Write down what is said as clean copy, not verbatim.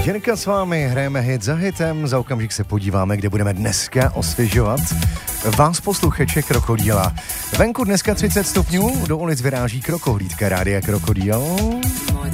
Jirka s vámi, hrajeme hit za hitem, za okamžik se podíváme, kde budeme dneska osvěžovat vás posluchače Krokodýla. Venku dneska 30 stupňů, do ulic vyráží krokohlídka Rádia Krokodýl.